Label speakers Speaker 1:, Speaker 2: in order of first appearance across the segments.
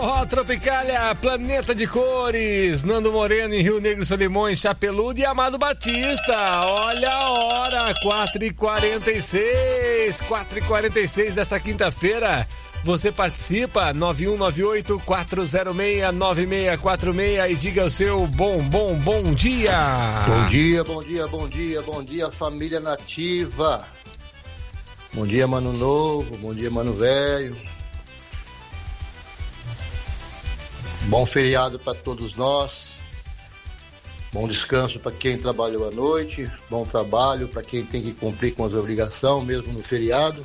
Speaker 1: Ó, Tropicália, Planeta de Cores, Nando Moreno em Rio Negro, Solimões, Chapeludo e Amado Batista. Olha a hora, 4h46 desta quinta-feira. Você participa, 9198-406-9646 e diga o seu bom dia.
Speaker 2: Bom dia, família nativa. Bom dia, mano novo, bom dia, mano velho. Bom feriado para todos nós. Bom descanso para quem trabalhou à noite. Bom trabalho para quem tem que cumprir com as obrigações, mesmo no feriado.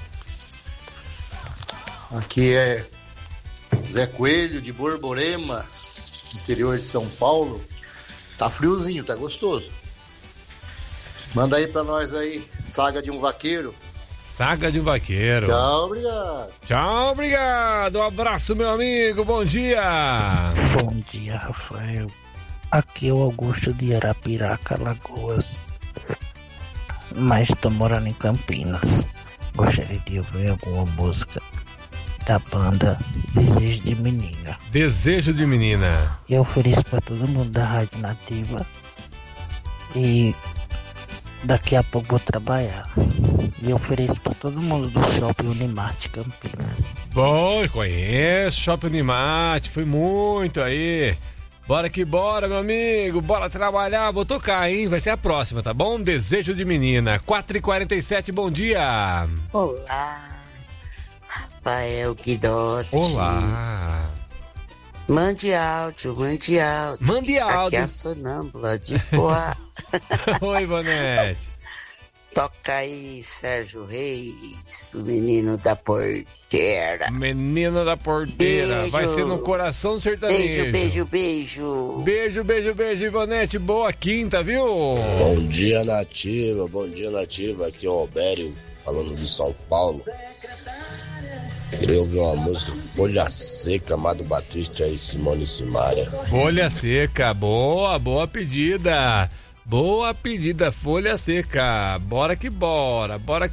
Speaker 2: Aqui é Zé Coelho, de Borborema, interior de São Paulo. Tá friozinho, tá gostoso. Manda aí pra nós aí, Saga de um Vaqueiro.
Speaker 1: Saga de um Vaqueiro.
Speaker 2: Tchau,
Speaker 1: obrigado. Um abraço, meu amigo, bom dia.
Speaker 3: Bom dia, Rafael. Aqui é o Augusto de Arapiraca, Alagoas. Mas tô morando em Campinas. Gostaria de ouvir alguma música da banda Desejo de Menina.
Speaker 1: Desejo de Menina.
Speaker 3: Eu ofereço para todo mundo da Rádio Nativa. E daqui a pouco vou trabalhar. E eu ofereço para todo mundo do Shopping Unimart Campinas.
Speaker 1: Bom, conheço Shopping Unimart, fui muito aí. Bora que bora, meu amigo, bora trabalhar, vou tocar, hein? Vai ser a próxima, tá bom? Desejo de Menina, 4h47, bom dia.
Speaker 4: Olá, Rafael Guidotti.
Speaker 1: Olá.
Speaker 4: Mande áudio.
Speaker 1: Mande áudio.
Speaker 4: Aqui é a Sonâmbula de Poá.
Speaker 1: Oi, Vanete.
Speaker 4: Toca aí, Sérgio Reis, o menino da porteira.
Speaker 1: Menino da porteira.
Speaker 4: Beijo.
Speaker 1: Vai ser no coração sertanejo.
Speaker 4: Beijo.
Speaker 1: Beijo, Ivonete. Boa quinta, viu?
Speaker 5: Bom dia, Nativa. Aqui é o Albério, falando de São Paulo. Queria ouvir uma música, Folha Seca, Amado Batista e Simone Simaria.
Speaker 1: Folha Seca, boa pedida. Boa pedida, Folha Seca. Bora que bora. Vamos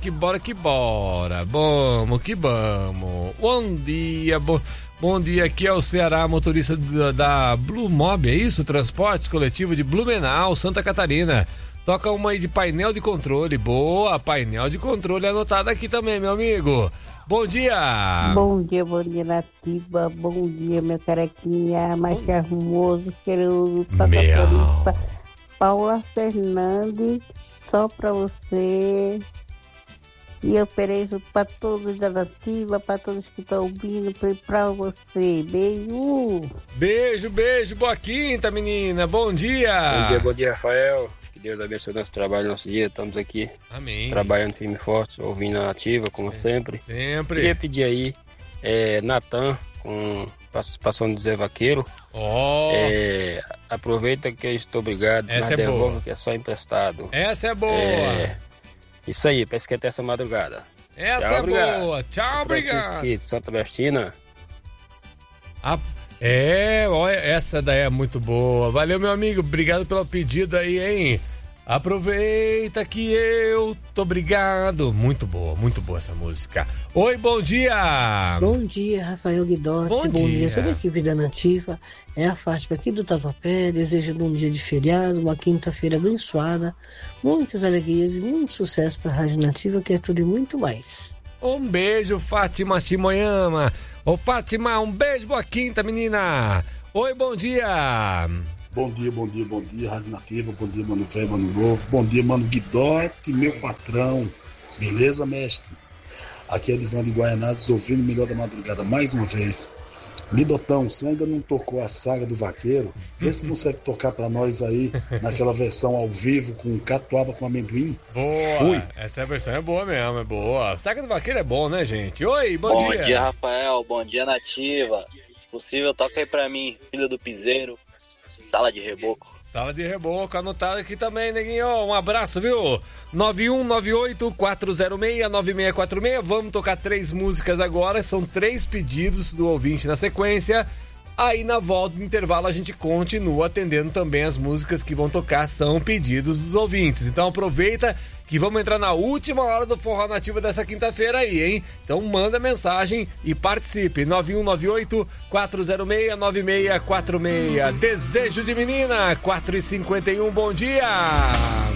Speaker 1: que vamos. Bom dia, aqui é o Ceará, motorista da Blue Mob, é isso? Transportes coletivo de Blumenau, Santa Catarina. Toca uma aí de painel de controle. Boa, painel de controle anotado aqui também, meu amigo. Bom dia.
Speaker 6: Bom dia, Nativa. Bom dia, meu carequinha, mais charmoso, cheiroso, toca Paula Fernandes, só pra você. E eu ofereço pra todos da Nativa, pra todos que estão ouvindo, pra você.
Speaker 1: Beijo. Boa quinta, menina. Bom dia.
Speaker 7: Bom dia, Rafael. Que Deus abençoe nosso trabalho, nosso dia. Estamos aqui.
Speaker 1: Amém.
Speaker 7: Trabalhando firme e forte, ouvindo a Nativa, como sempre. Queria pedir aí, Natan, com participação de Zé Vaqueiro. Aproveita que eu estou obrigado.
Speaker 1: Essa é boa.
Speaker 7: Que é só emprestado.
Speaker 1: Essa é boa.
Speaker 7: Isso aí, parece que até essa madrugada.
Speaker 1: Essa é boa. Tchau, obrigado.
Speaker 7: Francisco de Santa Bertina.
Speaker 1: Olha, essa daí é muito boa. Valeu, meu amigo. Obrigado pelo pedido aí, hein? Aproveita que eu tô obrigado. Muito boa essa música. Oi, bom dia.
Speaker 8: Bom dia, Rafael Guidotti. Bom dia. Toda a equipe da Nativa. É a Fátima aqui do Tatuapé, desejando um dia de feriado, uma quinta-feira abençoada, muitas alegrias e muito sucesso para a Rádio Nativa, que é tudo e muito mais.
Speaker 1: Um beijo, Fátima Shimoyama. Ô, Fátima, um beijo, boa quinta, menina. Oi, bom dia.
Speaker 9: Bom dia, Rádio Nativa, bom dia, mano velho, mano novo, bom dia, mano Guidotti, meu patrão, beleza, mestre? Aqui é Edvan de Guaianazes, ouvindo o melhor da madrugada, mais uma vez. Guidotão, você ainda não tocou a Saga do Vaqueiro? Vê se consegue tocar pra nós aí, naquela versão ao vivo, com catuaba com amendoim.
Speaker 1: Boa,
Speaker 9: Fui.
Speaker 1: Essa versão é boa mesmo, é boa. Saga do Vaqueiro é bom, né, gente? Oi, bom dia.
Speaker 10: Bom dia, Rafael, bom dia, Nativa. Se possível, toca aí pra mim, Filho do Piseiro. Sala de Reboco,
Speaker 1: anotado aqui também, neguinho. Um abraço, viu? 9198-406-9646. Vamos tocar 3 músicas agora. São 3 pedidos do ouvinte na sequência. Aí na volta do intervalo a gente continua atendendo também as músicas que vão tocar, são pedidos dos ouvintes. Então aproveita que vamos entrar na última hora do Forró Nativa dessa quinta-feira aí, hein? Então manda mensagem e participe. 9198-406-9646. Desejo de Menina, 4h51, bom dia!